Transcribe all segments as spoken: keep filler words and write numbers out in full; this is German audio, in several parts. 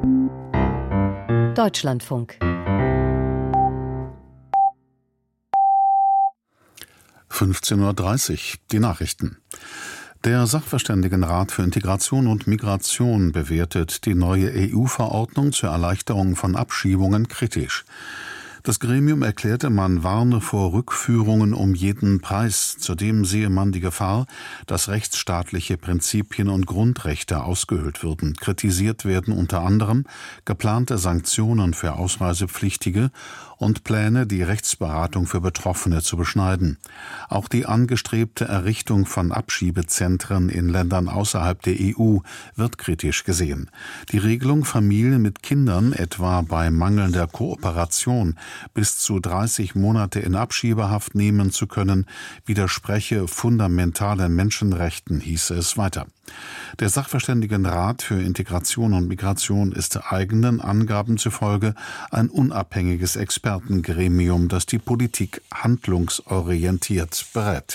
Deutschlandfunk. fünfzehn Uhr dreißig, die Nachrichten. Der Sachverständigenrat für Integration und Migration bewertet die neue E U-Verordnung zur Erleichterung von Abschiebungen kritisch. Das Gremium erklärte, man warne vor Rückführungen um jeden Preis. Zudem sehe man die Gefahr, dass rechtsstaatliche Prinzipien und Grundrechte ausgehöhlt würden. Kritisiert werden unter anderem geplante Sanktionen für Ausreisepflichtige und Pläne, die Rechtsberatung für Betroffene zu beschneiden. Auch die angestrebte Errichtung von Abschiebezentren in Ländern außerhalb der E U wird kritisch gesehen. Die Regelung, Familien mit Kindern etwa bei mangelnder Kooperation bis zu dreißig Monate in Abschiebehaft nehmen zu können, widerspreche fundamentalen Menschenrechten, hieß es weiter. Der Sachverständigenrat für Integration und Migration ist eigenen Angaben zufolge ein unabhängiges Expertengremium, das die Politik handlungsorientiert berät.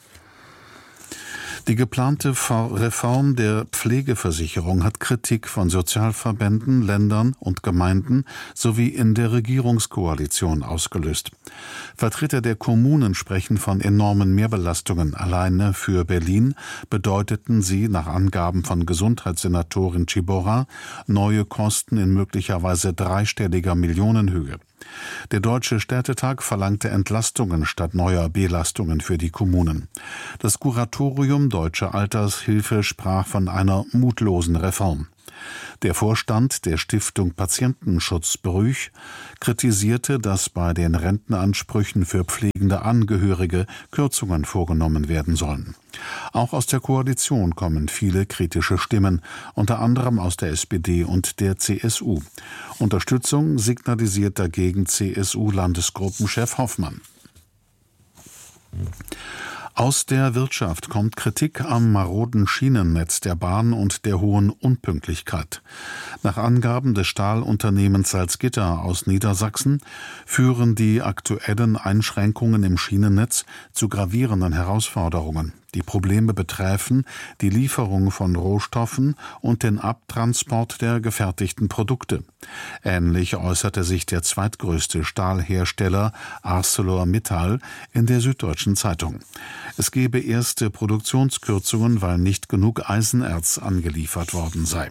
Die geplante Reform der Pflegeversicherung hat Kritik von Sozialverbänden, Ländern und Gemeinden sowie in der Regierungskoalition ausgelöst. Vertreter der Kommunen sprechen von enormen Mehrbelastungen. Alleine für Berlin bedeuteten sie nach Angaben von Gesundheitssenatorin Ciborra neue Kosten in möglicherweise dreistelliger Millionenhöhe. Der Deutsche Städtetag verlangte Entlastungen statt neuer Belastungen für die Kommunen. Das Kuratorium Deutsche Altershilfe sprach von einer mutlosen Reform. Der Vorstand der Stiftung Patientenschutz Brüch kritisierte, dass bei den Rentenansprüchen für pflegende Angehörige Kürzungen vorgenommen werden sollen. Auch aus der Koalition kommen viele kritische Stimmen, unter anderem aus der S P D und der C S U. Unterstützung signalisiert dagegen C S U-Landesgruppenchef Hoffmann. Aus der Wirtschaft kommt Kritik am maroden Schienennetz der Bahn und der hohen Unpünktlichkeit. Nach Angaben des Stahlunternehmens Salzgitter aus Niedersachsen führen die aktuellen Einschränkungen im Schienennetz zu gravierenden Herausforderungen. Die Probleme betreffen die Lieferung von Rohstoffen und den Abtransport der gefertigten Produkte. Ähnlich äußerte sich der zweitgrößte Stahlhersteller ArcelorMittal in der Süddeutschen Zeitung. Es gebe erste Produktionskürzungen, weil nicht genug Eisenerz angeliefert worden sei.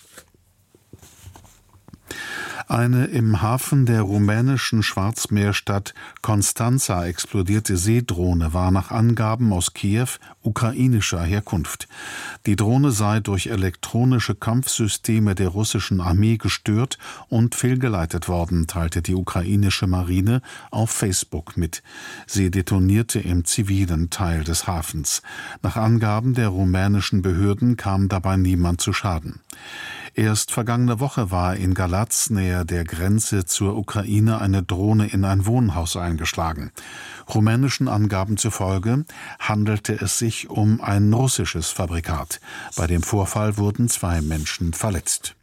Eine im Hafen der rumänischen Schwarzmeerstadt Constanța explodierte Seedrohne war nach Angaben aus Kiew ukrainischer Herkunft. Die Drohne sei durch elektronische Kampfsysteme der russischen Armee gestört und fehlgeleitet worden, teilte die ukrainische Marine auf Facebook mit. Sie detonierte im zivilen Teil des Hafens. Nach Angaben der rumänischen Behörden kam dabei niemand zu Schaden. Erst vergangene Woche war in Galatz, näher der Grenze zur Ukraine, eine Drohne in ein Wohnhaus eingeschlagen. Rumänischen Angaben zufolge handelte es sich um ein russisches Fabrikat. Bei dem Vorfall wurden zwei Menschen verletzt.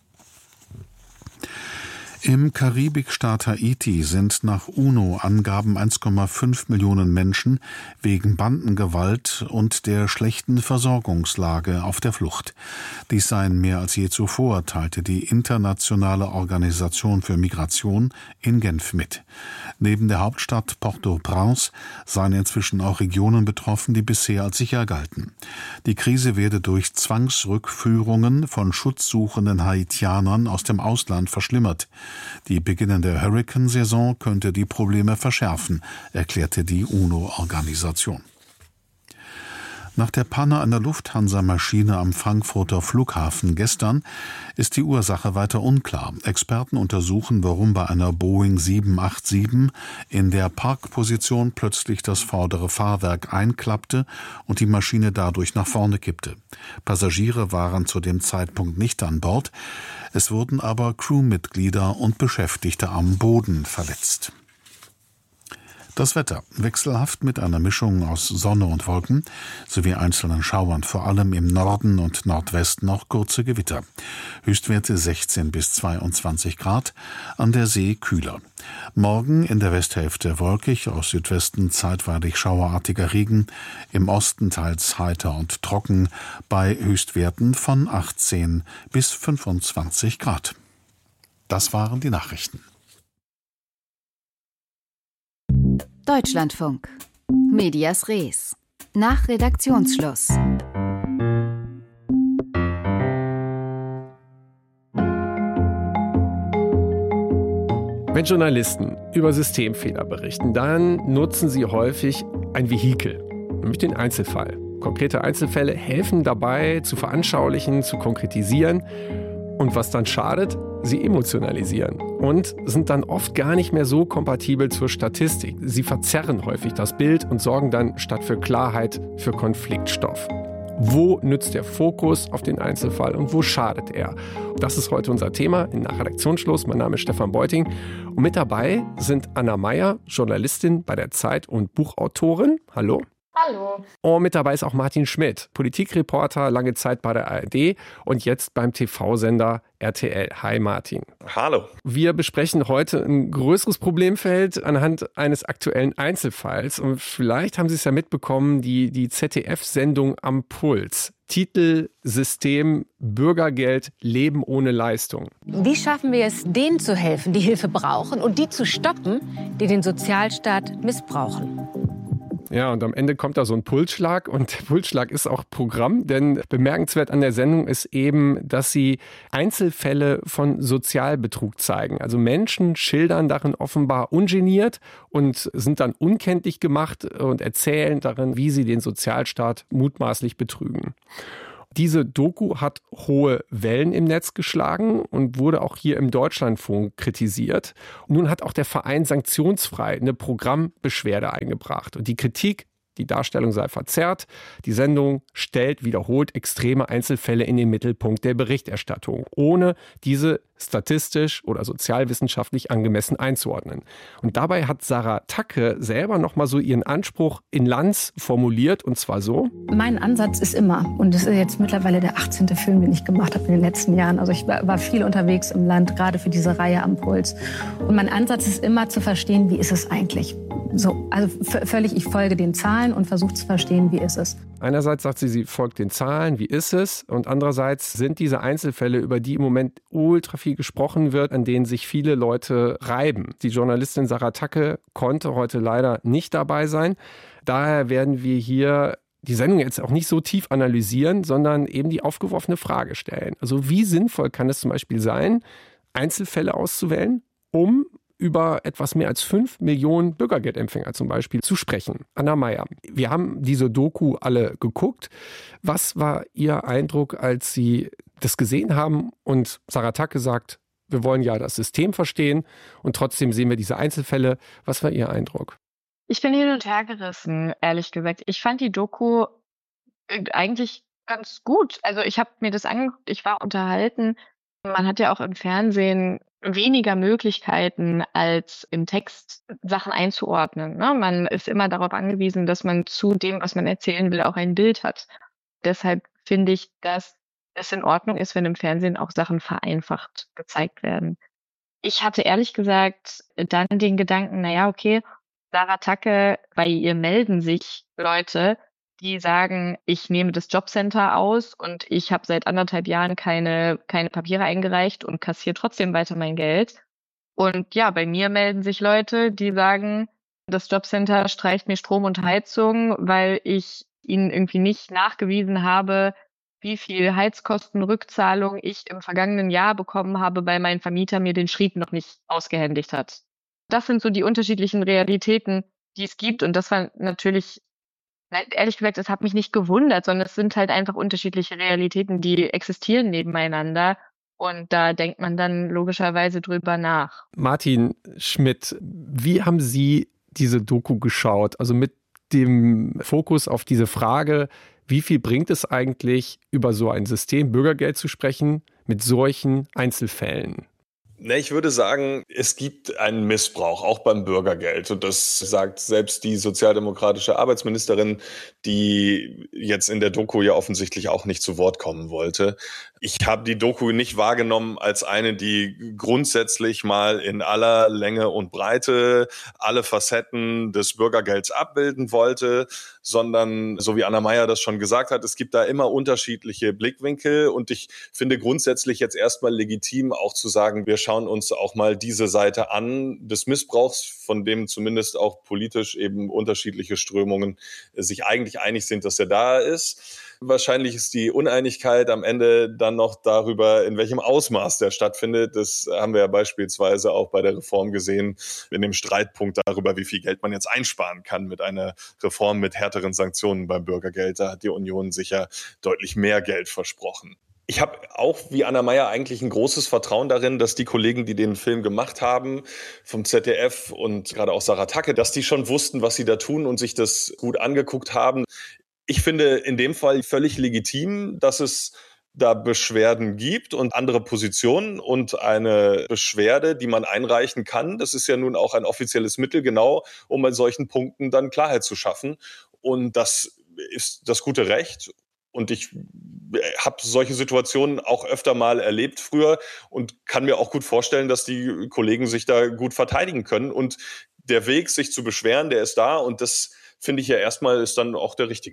Im Karibikstaat Haiti sind nach UNO-Angaben eins Komma fünf Millionen Menschen wegen Bandengewalt und der schlechten Versorgungslage auf der Flucht. Dies seien mehr als je zuvor, teilte die Internationale Organisation für Migration in Genf mit. Neben der Hauptstadt Port-au-Prince seien inzwischen auch Regionen betroffen, die bisher als sicher galten. Die Krise werde durch Zwangsrückführungen von schutzsuchenden Haitianern aus dem Ausland verschlimmert. Die beginnende Hurrikansaison könnte die Probleme verschärfen, erklärte die UNO-Organisation. Nach der Panne einer Lufthansa-Maschine am Frankfurter Flughafen gestern ist die Ursache weiter unklar. Experten untersuchen, warum bei einer Boeing sieben acht sieben in der Parkposition plötzlich das vordere Fahrwerk einklappte und die Maschine dadurch nach vorne kippte. Passagiere waren zu dem Zeitpunkt nicht an Bord. Es wurden aber Crewmitglieder und Beschäftigte am Boden verletzt. Das Wetter wechselhaft mit einer Mischung aus Sonne und Wolken sowie einzelnen Schauern, vor allem im Norden und Nordwesten noch kurze Gewitter. Höchstwerte sechzehn bis zweiundzwanzig Grad, an der See kühler. Morgen in der Westhälfte wolkig, aus Südwesten zeitweilig schauerartiger Regen, im Osten teils heiter und trocken, bei Höchstwerten von achtzehn bis fünfundzwanzig Grad. Das waren die Nachrichten. Deutschlandfunk. Medias Res. Nach Redaktionsschluss. Wenn Journalisten über Systemfehler berichten, dann nutzen sie häufig ein Vehikel, nämlich den Einzelfall. Konkrete Einzelfälle helfen dabei, zu veranschaulichen, zu konkretisieren. Und was dann schadet, sie emotionalisieren und sind dann oft gar nicht mehr so kompatibel zur Statistik. Sie verzerren häufig das Bild und sorgen dann statt für Klarheit für Konfliktstoff. Wo nützt der Fokus auf den Einzelfall und wo schadet er? Das ist heute unser Thema in Nach Redaktionsschluss. Mein Name ist Stefan Beuting und mit dabei sind Anna Meyer, Journalistin bei der Zeit und Buchautorin. Hallo. Hallo. Und mit dabei ist auch Martin Schmidt, Politikreporter, lange Zeit bei der A R D und jetzt beim T V-Sender R T L. Hi Martin. Hallo. Wir besprechen heute ein größeres Problemfeld anhand eines aktuellen Einzelfalls. Und vielleicht haben Sie es ja mitbekommen, die, die Z D F-Sendung Am Puls. Titel, System, Bürgergeld, Leben ohne Leistung. Wie schaffen wir es, denen zu helfen, die Hilfe brauchen und die zu stoppen, die den Sozialstaat missbrauchen? Ja, und am Ende kommt da so ein Pulsschlag und der Pulsschlag ist auch Programm, denn bemerkenswert an der Sendung ist eben, dass sie Einzelfälle von Sozialbetrug zeigen. Also Menschen schildern darin offenbar ungeniert und sind dann unkenntlich gemacht und erzählen darin, wie sie den Sozialstaat mutmaßlich betrügen. Diese Doku hat hohe Wellen im Netz geschlagen und wurde auch hier im Deutschlandfunk kritisiert. Und nun hat auch der Verein Sanktionsfrei eine Programmbeschwerde eingebracht. Und die Kritik, die Darstellung sei verzerrt. Die Sendung stellt wiederholt extreme Einzelfälle in den Mittelpunkt der Berichterstattung, ohne diese statistisch oder sozialwissenschaftlich angemessen einzuordnen. Und dabei hat Sarah Tacke selber nochmal so ihren Anspruch in Lanz formuliert, und zwar so: Mein Ansatz ist immer, und das ist jetzt mittlerweile der achtzehnte Film, den ich gemacht habe in den letzten Jahren, also ich war viel unterwegs im Land, gerade für diese Reihe Am Puls. Und mein Ansatz ist immer zu verstehen, wie ist es eigentlich? So, also v- völlig, ich folge den Zahlen und versuche zu verstehen, wie ist es. Einerseits sagt sie, sie folgt den Zahlen, wie ist es? Und andererseits sind diese Einzelfälle, über die im Moment ultra viel gesprochen wird, an denen sich viele Leute reiben. Die Journalistin Sarah Tacke konnte heute leider nicht dabei sein. Daher werden wir hier die Sendung jetzt auch nicht so tief analysieren, sondern eben die aufgeworfene Frage stellen. Also wie sinnvoll kann es zum Beispiel sein, Einzelfälle auszuwählen, um über etwas mehr als fünf Millionen Bürgergeldempfänger zum Beispiel zu sprechen. Anna Meyer, wir haben diese Doku alle geguckt. Was war Ihr Eindruck, als Sie das gesehen haben und Sarah Tacke sagt, wir wollen ja das System verstehen und trotzdem sehen wir diese Einzelfälle. Was war Ihr Eindruck? Ich bin hin und her gerissen, ehrlich gesagt. Ich fand die Doku eigentlich ganz gut. Also ich habe mir das angeguckt, ich war unterhalten. Man hat ja auch im Fernsehen weniger Möglichkeiten als im Text Sachen einzuordnen. Ne? Man ist immer darauf angewiesen, dass man zu dem, was man erzählen will, auch ein Bild hat. Deshalb finde ich, dass es in Ordnung ist, wenn im Fernsehen auch Sachen vereinfacht gezeigt werden. Ich hatte ehrlich gesagt dann den Gedanken, naja, okay, Sarah Tacke, bei ihr melden sich Leute, die sagen, ich nehme das Jobcenter aus und ich habe seit anderthalb Jahren keine, keine Papiere eingereicht und kassiere trotzdem weiter mein Geld. Und ja, bei mir melden sich Leute, die sagen, das Jobcenter streicht mir Strom und Heizung, weil ich ihnen irgendwie nicht nachgewiesen habe, wie viel Heizkostenrückzahlung ich im vergangenen Jahr bekommen habe, weil mein Vermieter mir den Schrieb noch nicht ausgehändigt hat. Das sind so die unterschiedlichen Realitäten, die es gibt. Und das war natürlich, ehrlich gesagt, es hat mich nicht gewundert, sondern es sind halt einfach unterschiedliche Realitäten, die existieren nebeneinander. Und da denkt man dann logischerweise drüber nach. Martin Schmidt, wie haben Sie diese Doku geschaut? Also mit dem Fokus auf diese Frage, wie viel bringt es eigentlich, über so ein System Bürgergeld zu sprechen, mit solchen Einzelfällen? Ne, ich würde sagen, es gibt einen Missbrauch, auch beim Bürgergeld. Und das sagt selbst die sozialdemokratische Arbeitsministerin, die jetzt in der Doku ja offensichtlich auch nicht zu Wort kommen wollte. Ich habe die Doku nicht wahrgenommen als eine, die grundsätzlich mal in aller Länge und Breite alle Facetten des Bürgergelds abbilden wollte, sondern, so wie Anna Meyer das schon gesagt hat, es gibt da immer unterschiedliche Blickwinkel. Und ich finde grundsätzlich jetzt erstmal legitim, auch zu sagen, wir schauen uns auch mal diese Seite an des Missbrauchs, von dem zumindest auch politisch eben unterschiedliche Strömungen sich eigentlich einig sind, dass er da ist. Wahrscheinlich ist die Uneinigkeit am Ende dann noch darüber, in welchem Ausmaß der stattfindet. Das haben wir ja beispielsweise auch bei der Reform gesehen, in dem Streitpunkt darüber, wie viel Geld man jetzt einsparen kann mit einer Reform mit härteren Sanktionen beim Bürgergeld. Da hat die Union sicher deutlich mehr Geld versprochen. Ich habe auch, wie Anna Meyer, eigentlich ein großes Vertrauen darin, dass die Kollegen, die den Film gemacht haben, vom Z D F und gerade auch Sarah Tacke, dass die schon wussten, was sie da tun und sich das gut angeguckt haben. Ich finde in dem Fall völlig legitim, dass es da Beschwerden gibt und andere Positionen und eine Beschwerde, die man einreichen kann. Das ist ja nun auch ein offizielles Mittel, genau, um bei solchen Punkten dann Klarheit zu schaffen. Und das ist das gute Recht. Und ich habe solche Situationen auch öfter mal erlebt früher und kann mir auch gut vorstellen, dass die Kollegen sich da gut verteidigen können. Und der Weg, sich zu beschweren, der ist da. Und das finde ich ja erstmal ist dann auch der richtige.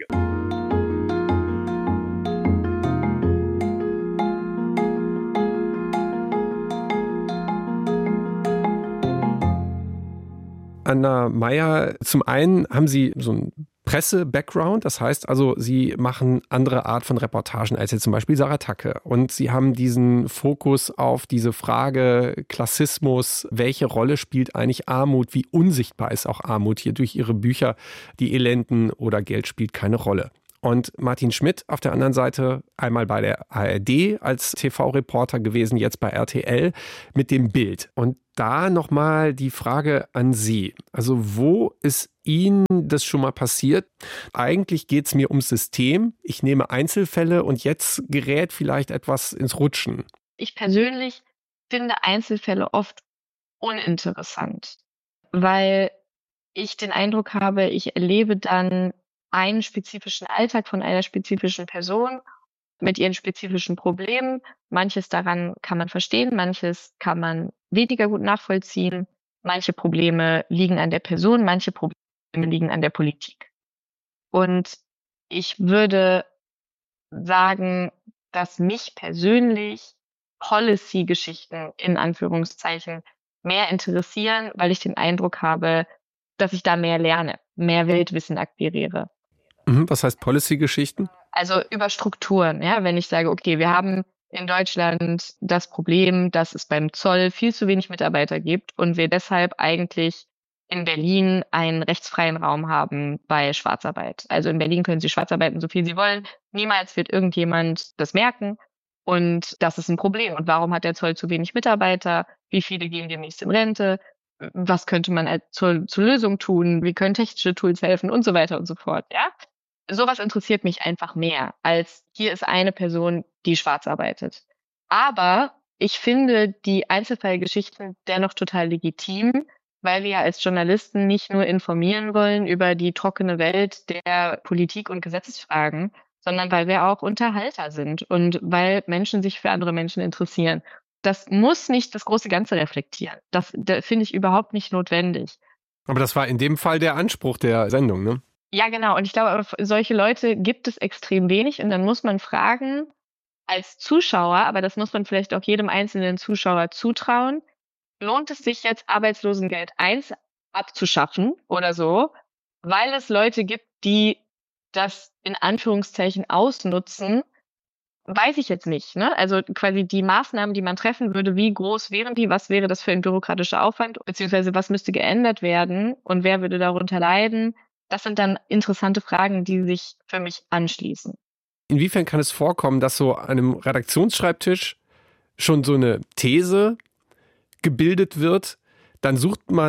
Anna Meyer, zum einen haben Sie so ein Presse-Background, das heißt also, Sie machen andere Art von Reportagen als jetzt zum Beispiel Sarah Tacke. Und Sie haben diesen Fokus auf diese Frage Klassismus, welche Rolle spielt eigentlich Armut, wie unsichtbar ist auch Armut hier durch Ihre Bücher, die Elenden oder Geld spielt keine Rolle. Und Martin Schmidt auf der anderen Seite, einmal bei der A R D als T V-Reporter gewesen, jetzt bei R T L mit dem Bild. Und da nochmal die Frage an Sie. Also wo ist Ihnen das schon mal passiert? Eigentlich geht es mir ums System. Ich nehme Einzelfälle und jetzt gerät vielleicht etwas ins Rutschen. Ich persönlich finde Einzelfälle oft uninteressant, weil ich den Eindruck habe, ich erlebe dann einen spezifischen Alltag von einer spezifischen Person mit ihren spezifischen Problemen. Manches daran kann man verstehen, manches kann man weniger gut nachvollziehen. Manche Probleme liegen an der Person, manche Probleme liegen an der Politik. Und ich würde sagen, dass mich persönlich Policy-Geschichten in Anführungszeichen mehr interessieren, weil ich den Eindruck habe, dass ich da mehr lerne, mehr Weltwissen akquiriere. Was heißt Policy-Geschichten? Also über Strukturen, ja, wenn ich sage, okay, wir haben in Deutschland das Problem, dass es beim Zoll viel zu wenig Mitarbeiter gibt und wir deshalb eigentlich in Berlin einen rechtsfreien Raum haben bei Schwarzarbeit. Also in Berlin können Sie schwarzarbeiten, so viel Sie wollen. Niemals wird irgendjemand das merken und das ist ein Problem. Und warum hat der Zoll zu wenig Mitarbeiter? Wie viele gehen demnächst in Rente? Was könnte man als zur, zur Lösung tun? Wie können technische Tools helfen und so weiter und so fort, ja? Sowas interessiert mich einfach mehr, als hier ist eine Person, die schwarz arbeitet. Aber ich finde die Einzelfallgeschichten dennoch total legitim, weil wir ja als Journalisten nicht nur informieren wollen über die trockene Welt der Politik und Gesetzesfragen, sondern weil wir auch Unterhalter sind und weil Menschen sich für andere Menschen interessieren. Das muss nicht das große Ganze reflektieren. Das, das finde ich überhaupt nicht notwendig. Aber das war in dem Fall der Anspruch der Sendung, ne? Ja, genau. Und ich glaube, solche Leute gibt es extrem wenig. Und dann muss man fragen, als Zuschauer, aber das muss man vielleicht auch jedem einzelnen Zuschauer zutrauen, lohnt es sich jetzt, Arbeitslosengeld eins abzuschaffen oder so, weil es Leute gibt, die das in Anführungszeichen ausnutzen, weiß ich jetzt nicht. Ne? Also quasi die Maßnahmen, die man treffen würde, wie groß wären die, was wäre das für ein bürokratischer Aufwand, beziehungsweise was müsste geändert werden und wer würde darunter leiden? Das sind dann interessante Fragen, die sich für mich anschließen. Inwiefern kann es vorkommen, dass so an einem Redaktionsschreibtisch schon so eine These gebildet wird, dann sucht man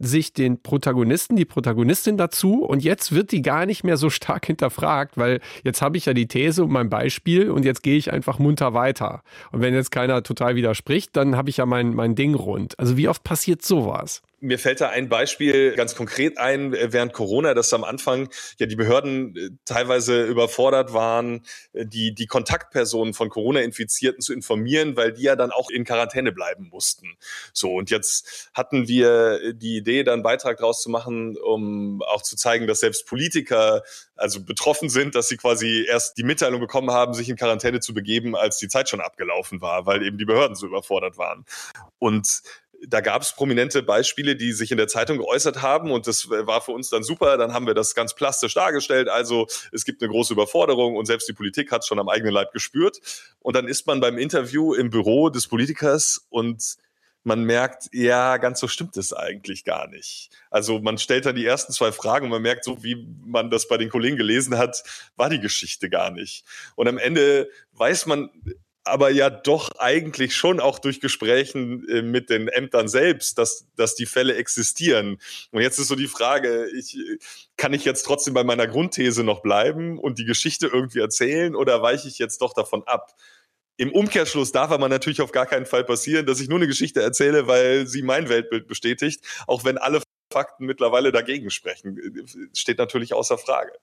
sich den Protagonisten, die Protagonistin dazu und jetzt wird die gar nicht mehr so stark hinterfragt, weil jetzt habe ich ja die These und mein Beispiel und jetzt gehe ich einfach munter weiter. Und wenn jetzt keiner total widerspricht, dann habe ich ja mein, mein Ding rund. Also wie oft passiert sowas? Mir fällt da ein Beispiel ganz konkret ein, während Corona, dass am Anfang ja die Behörden teilweise überfordert waren, die, die Kontaktpersonen von Corona-Infizierten zu informieren, weil die ja dann auch in Quarantäne bleiben mussten. So, und jetzt hatten wir die Idee, da einen Beitrag draus zu machen, um auch zu zeigen, dass selbst Politiker also betroffen sind, dass sie quasi erst die Mitteilung bekommen haben, sich in Quarantäne zu begeben, als die Zeit schon abgelaufen war, weil eben die Behörden so überfordert waren. Und da gab es prominente Beispiele, die sich in der Zeitung geäußert haben und das war für uns dann super. Dann haben wir das ganz plastisch dargestellt. Also es gibt eine große Überforderung und selbst die Politik hat es schon am eigenen Leib gespürt. Und dann ist man beim Interview im Büro des Politikers und man merkt, ja, ganz so stimmt es eigentlich gar nicht. Also man stellt dann die ersten zwei Fragen und man merkt, so wie man das bei den Kollegen gelesen hat, war die Geschichte gar nicht. Und am Ende weiß man aber ja doch eigentlich schon auch durch Gesprächen äh, mit den Ämtern selbst, dass, dass die Fälle existieren. Und jetzt ist so die Frage, ich, kann ich jetzt trotzdem bei meiner Grundthese noch bleiben und die Geschichte irgendwie erzählen oder weiche ich jetzt doch davon ab? Im Umkehrschluss darf aber natürlich auf gar keinen Fall passieren, dass ich nur eine Geschichte erzähle, weil sie mein Weltbild bestätigt, auch wenn alle Fakten mittlerweile dagegen sprechen. Steht natürlich außer Frage.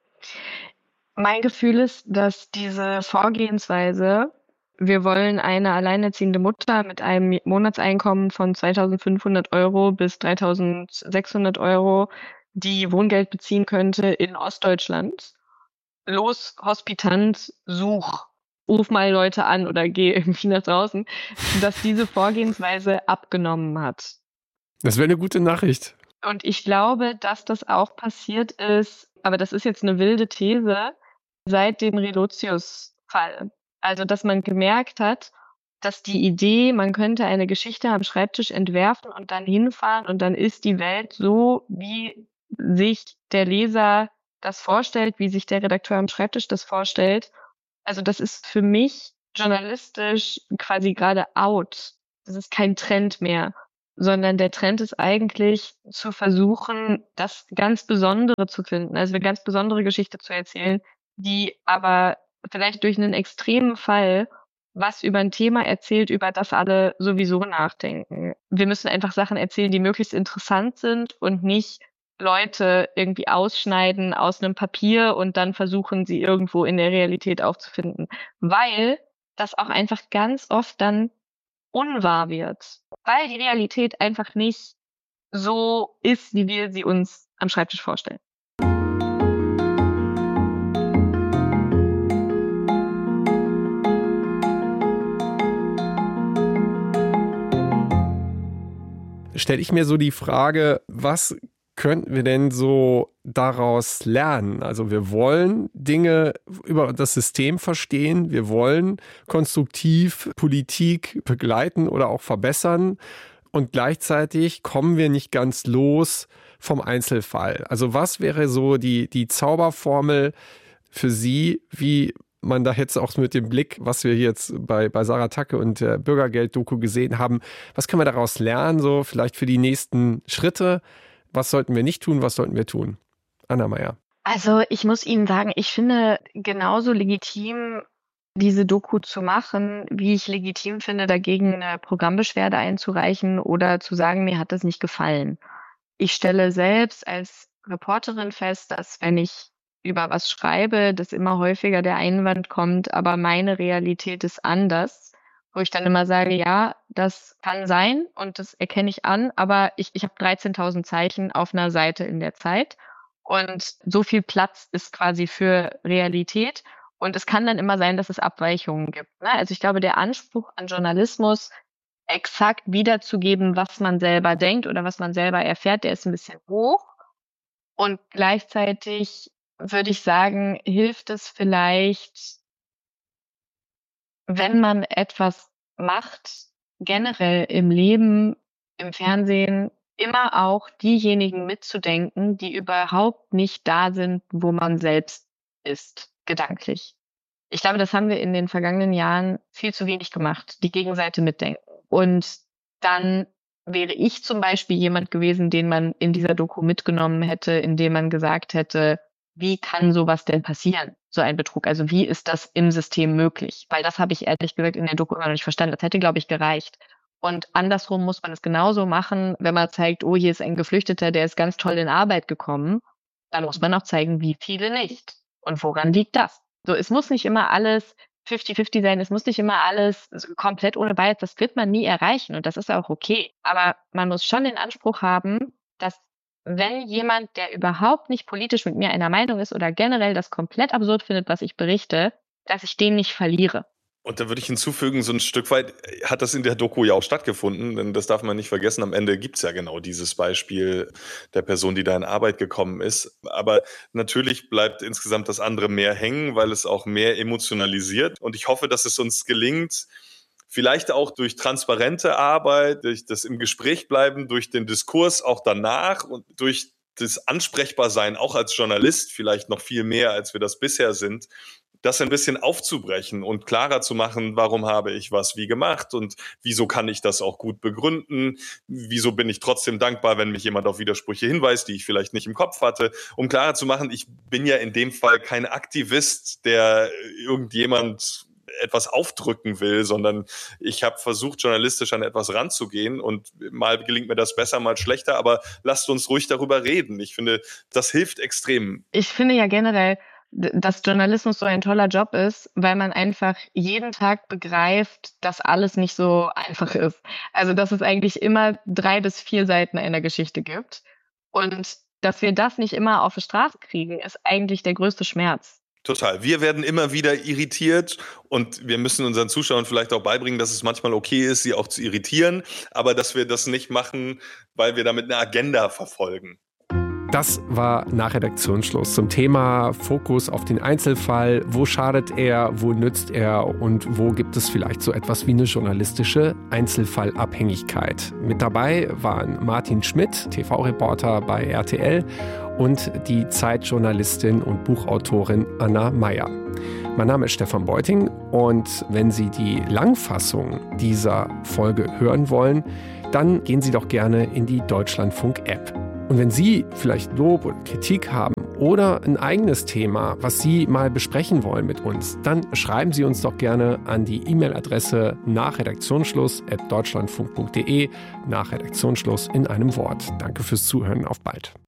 Mein Gefühl ist, dass diese Vorgehensweise, wir wollen eine alleinerziehende Mutter mit einem Monatseinkommen von zweitausendfünfhundert Euro bis dreitausendsechshundert Euro, die Wohngeld beziehen könnte in Ostdeutschland. Los, Hospitant, such, ruf mal Leute an oder geh irgendwie nach draußen, dass diese Vorgehensweise abgenommen hat. Das wäre eine gute Nachricht. Und ich glaube, dass das auch passiert ist, aber das ist jetzt eine wilde These, seit dem Relotius-Fall. Also, dass man gemerkt hat, dass die Idee, man könnte eine Geschichte am Schreibtisch entwerfen und dann hinfahren und dann ist die Welt so, wie sich der Leser das vorstellt, wie sich der Redakteur am Schreibtisch das vorstellt. Also das ist für mich journalistisch quasi gerade out. Das ist kein Trend mehr, sondern der Trend ist eigentlich zu versuchen, das ganz Besondere zu finden, also eine ganz besondere Geschichte zu erzählen, die aber vielleicht durch einen extremen Fall was über ein Thema erzählt, über das alle sowieso nachdenken. Wir müssen einfach Sachen erzählen, die möglichst interessant sind und nicht Leute irgendwie ausschneiden aus einem Papier und dann versuchen, sie irgendwo in der Realität aufzufinden. Weil das auch einfach ganz oft dann unwahr wird. Weil die Realität einfach nicht so ist, wie wir sie uns am Schreibtisch vorstellen. Stelle ich mir so die Frage, was könnten wir denn so daraus lernen? Also wir wollen Dinge über das System verstehen, wir wollen konstruktiv Politik begleiten oder auch verbessern und gleichzeitig kommen wir nicht ganz los vom Einzelfall. Also was wäre so die, die Zauberformel für Sie, wie man da jetzt auch mit dem Blick, was wir jetzt bei, bei Sarah Tacke und der Bürgergeld-Doku gesehen haben, was können wir daraus lernen, so vielleicht für die nächsten Schritte? Was sollten wir nicht tun, was sollten wir tun? Anna Meyer. Also ich muss Ihnen sagen, ich finde genauso legitim, diese Doku zu machen, wie ich legitim finde, dagegen eine Programmbeschwerde einzureichen oder zu sagen, mir hat das nicht gefallen. Ich stelle selbst als Reporterin fest, dass wenn ich über was schreibe, dass immer häufiger der Einwand kommt, aber meine Realität ist anders, wo ich dann immer sage, ja, das kann sein und das erkenne ich an, aber ich, ich habe dreizehntausend Zeichen auf einer Seite in der Zeit und so viel Platz ist quasi für Realität und es kann dann immer sein, dass es Abweichungen gibt. Ne? Also ich glaube, der Anspruch an Journalismus, exakt wiederzugeben, was man selber denkt oder was man selber erfährt, der ist ein bisschen hoch und gleichzeitig würde ich sagen, hilft es vielleicht, wenn man etwas macht, generell im Leben, im Fernsehen, immer auch diejenigen mitzudenken, die überhaupt nicht da sind, wo man selbst ist, gedanklich. Ich glaube, das haben wir in den vergangenen Jahren viel zu wenig gemacht, die Gegenseite mitdenken. Und dann wäre ich zum Beispiel jemand gewesen, den man in dieser Doku mitgenommen hätte, indem man gesagt hätte, wie kann sowas denn passieren, so ein Betrug? Also wie ist das im System möglich? Weil das habe ich ehrlich gesagt in der Doku immer noch nicht verstanden. Das hätte, glaube ich, gereicht. Und andersrum muss man es genauso machen, wenn man zeigt, oh, hier ist ein Geflüchteter, der ist ganz toll in Arbeit gekommen. Dann muss man auch zeigen, wie viele nicht. Und woran liegt das? So, es muss nicht immer alles fünfzig fünfzig sein, es muss nicht immer alles komplett ohne Bias, das wird man nie erreichen und das ist auch okay. Aber man muss schon den Anspruch haben, dass wenn jemand, der überhaupt nicht politisch mit mir einer Meinung ist oder generell das komplett absurd findet, was ich berichte, dass ich den nicht verliere. Und da würde ich hinzufügen, so ein Stück weit hat das in der Doku ja auch stattgefunden, denn das darf man nicht vergessen. Am Ende gibt's ja genau dieses Beispiel der Person, die da in Arbeit gekommen ist. Aber natürlich bleibt insgesamt das andere mehr hängen, weil es auch mehr emotionalisiert. Und ich hoffe, dass es uns gelingt, vielleicht auch durch transparente Arbeit, durch das im Gespräch bleiben, durch den Diskurs auch danach und durch das Ansprechbarsein auch als Journalist, vielleicht noch viel mehr, als wir das bisher sind, das ein bisschen aufzubrechen und klarer zu machen, warum habe ich was wie gemacht und wieso kann ich das auch gut begründen, wieso bin ich trotzdem dankbar, wenn mich jemand auf Widersprüche hinweist, die ich vielleicht nicht im Kopf hatte, um klarer zu machen, ich bin ja in dem Fall kein Aktivist, der irgendjemand etwas aufdrücken will, sondern ich habe versucht, journalistisch an etwas ranzugehen und mal gelingt mir das besser, mal schlechter, aber lasst uns ruhig darüber reden. Ich finde, das hilft extrem. Ich finde ja generell, dass Journalismus so ein toller Job ist, weil man einfach jeden Tag begreift, dass alles nicht so einfach ist. Also, dass es eigentlich immer drei bis vier Seiten einer Geschichte gibt. Und dass wir das nicht immer auf die Straße kriegen, ist eigentlich der größte Schmerz. Total. Wir werden immer wieder irritiert und wir müssen unseren Zuschauern vielleicht auch beibringen, dass es manchmal okay ist, sie auch zu irritieren, aber dass wir das nicht machen, weil wir damit eine Agenda verfolgen. Das war nach Redaktionsschluss zum Thema Fokus auf den Einzelfall. Wo schadet er, wo nützt er und wo gibt es vielleicht so etwas wie eine journalistische Einzelfallabhängigkeit? Mit dabei waren Martin Schmidt, T V-Reporter bei R T L, und die Zeitjournalistin und Buchautorin Anna Meyer. Mein Name ist Stefan Beuting und wenn Sie die Langfassung dieser Folge hören wollen, dann gehen Sie doch gerne in die Deutschlandfunk-App. Und wenn Sie vielleicht Lob oder Kritik haben oder ein eigenes Thema, was Sie mal besprechen wollen mit uns, dann schreiben Sie uns doch gerne an die E-Mail-Adresse nach Redaktionsschluss at deutschlandfunk punkt de, nach Redaktionsschluss in einem Wort. Danke fürs Zuhören, auf bald.